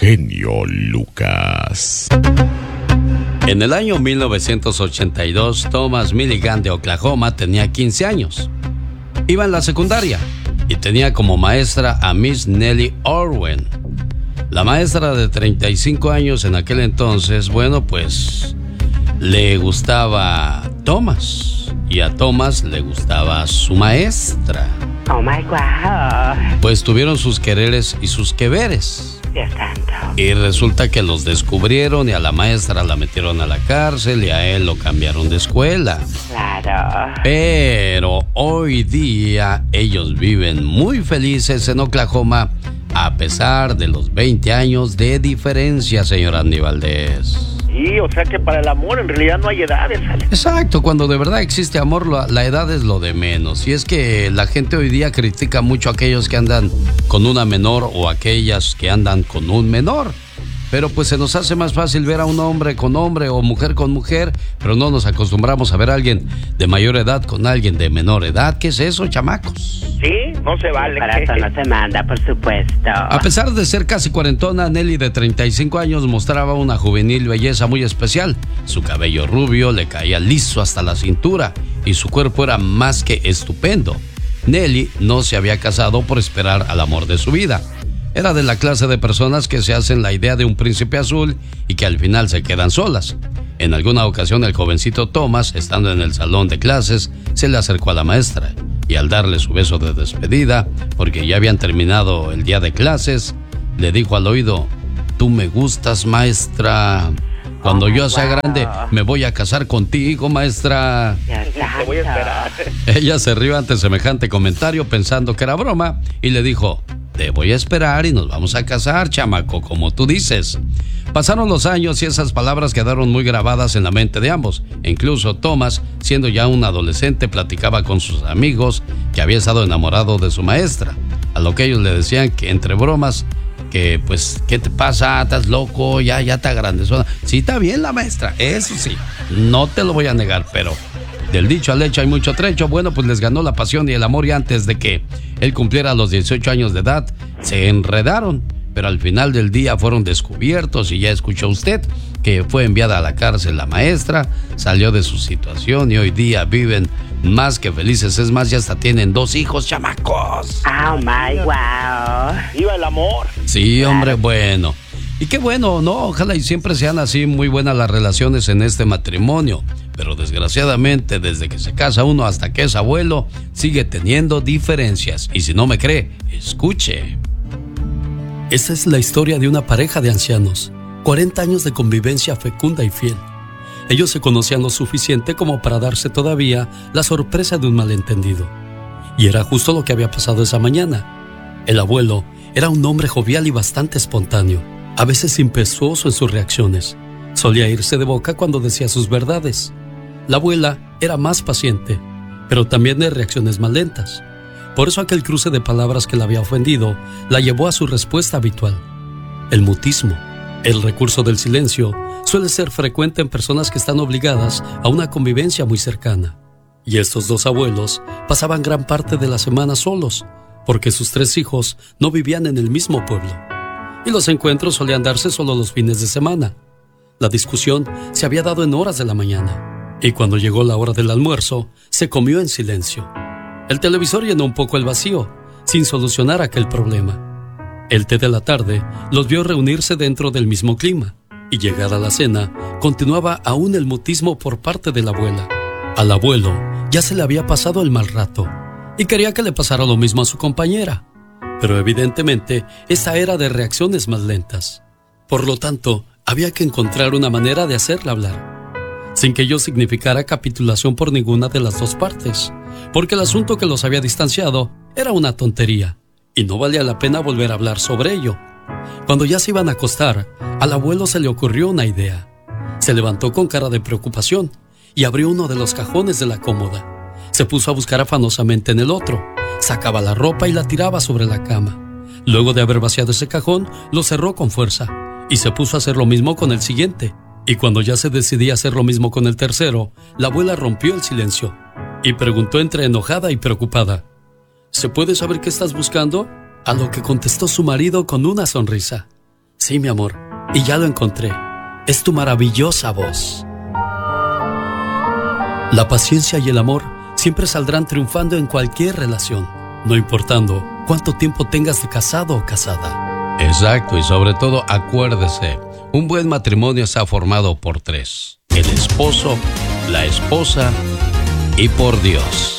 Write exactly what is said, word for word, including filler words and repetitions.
genio Lucas. En el año mil novecientos ochenta y dos, Thomas Milligan de Oklahoma tenía quince años. Iba en la secundaria y tenía como maestra a Miss Nellie Orwen. La maestra de treinta y cinco años en aquel entonces, bueno, pues le gustaba Thomas y a Thomas le gustaba su maestra. Oh my God. Pues tuvieron sus quereres y sus que veres. Dios santo. Y resulta que los descubrieron y a la maestra la metieron a la cárcel y a él lo cambiaron de escuela. Claro. Pero hoy día ellos viven muy felices en Oklahoma a pesar de los veinte años de diferencia, señor Andy Valdés. Sí, o sea que para el amor en realidad no hay edades, Alex. Exacto, cuando de verdad existe amor, la, la edad es lo de menos. Y es que la gente hoy día critica mucho a aquellos que andan con una menor o aquellas que andan con un menor. Pero pues se nos hace más fácil ver a un hombre con hombre o mujer con mujer, pero no nos acostumbramos a ver a alguien de mayor edad con alguien de menor edad. ¿Qué es eso, chamacos? Sí, no se vale. Para eso no se manda, por supuesto. A pesar de ser casi cuarentona, Nelly de treinta y cinco años mostraba una juvenil belleza muy especial. Su cabello rubio le caía liso hasta la cintura y su cuerpo era más que estupendo. Nelly no se había casado por esperar al amor de su vida. Era de la clase de personas que se hacen la idea de un príncipe azul y que al final se quedan solas. En alguna ocasión el jovencito Thomas, estando en el salón de clases, se le acercó a la maestra y al darle su beso de despedida, porque ya habían terminado el día de clases, le dijo al oído: «Tú me gustas, maestra. Cuando yo sea grande, me voy a casar contigo, maestra». Te voy a esperar. Ella se rió ante semejante comentario pensando que era broma y le dijo: «Te voy a esperar y nos vamos a casar, chamaco, como tú dices». Pasaron los años y esas palabras quedaron muy grabadas en la mente de ambos. E incluso Thomas, siendo ya un adolescente, platicaba con sus amigos que había estado enamorado de su maestra. A lo que ellos le decían que entre bromas, que pues, ¿qué te pasa? ¿Estás loco? Ya, ya está grandezona. Sí, está bien la maestra, eso sí, no te lo voy a negar, pero del dicho al hecho hay mucho trecho. Bueno, pues les ganó la pasión y el amor y antes de que él cumpliera los dieciocho años de edad, se enredaron. Pero al final del día fueron descubiertos y ya escuchó usted que fue enviada a la cárcel la maestra, salió de su situación y hoy día viven más que felices. Es más, ya hasta tienen dos hijos, chamacos. Oh my wow. ¡Viva el amor! Sí, hombre, bueno. Y qué bueno, ¿no? Ojalá y siempre sean así muy buenas las relaciones en este matrimonio. Pero desgraciadamente, desde que se casa uno hasta que es abuelo, sigue teniendo diferencias. Y si no me cree, escuche. Esta es la historia de una pareja de ancianos, cuarenta años de convivencia fecunda y fiel. Ellos se conocían lo suficiente como para darse todavía la sorpresa de un malentendido. Y era justo lo que había pasado esa mañana. El abuelo era un hombre jovial y bastante espontáneo, a veces impetuoso en sus reacciones. Solía irse de boca cuando decía sus verdades. La abuela era más paciente, pero también de reacciones más lentas. Por eso aquel cruce de palabras que la había ofendido la llevó a su respuesta habitual: el mutismo. El recurso del silencio suele ser frecuente en personas que están obligadas a una convivencia muy cercana. Y estos dos abuelos pasaban gran parte de la semana solos, porque sus tres hijos no vivían en el mismo pueblo. Y los encuentros solían darse solo los fines de semana. La discusión se había dado en horas de la mañana, y cuando llegó la hora del almuerzo, se comió en silencio. El televisor llenó un poco el vacío, sin solucionar aquel problema. El té de la tarde los vio reunirse dentro del mismo clima, y llegada la cena, continuaba aún el mutismo por parte de la abuela. Al abuelo ya se le había pasado el mal rato, y quería que le pasara lo mismo a su compañera. Pero evidentemente, esta era de reacciones más lentas. Por lo tanto, había que encontrar una manera de hacerla hablar, sin que ello significara capitulación por ninguna de las dos partes, porque el asunto que los había distanciado era una tontería, y no valía la pena volver a hablar sobre ello. Cuando ya se iban a acostar, al abuelo se le ocurrió una idea. Se levantó con cara de preocupación y abrió uno de los cajones de la cómoda. Se puso a buscar afanosamente en el otro, sacaba la ropa y la tiraba sobre la cama. Luego de haber vaciado ese cajón, lo cerró con fuerza y se puso a hacer lo mismo con el siguiente. Y cuando ya se decidía hacer lo mismo con el tercero, la abuela rompió el silencio y preguntó entre enojada y preocupada: ¿Se puede saber qué estás buscando? A lo que contestó su marido con una sonrisa: Sí, mi amor, y ya lo encontré. Es tu maravillosa voz. La paciencia y el amor siempre saldrán triunfando en cualquier relación, no importando cuánto tiempo tengas de casado o casada. Exacto, y sobre todo acuérdese, un buen matrimonio está formado por tres: el esposo, la esposa y por Dios.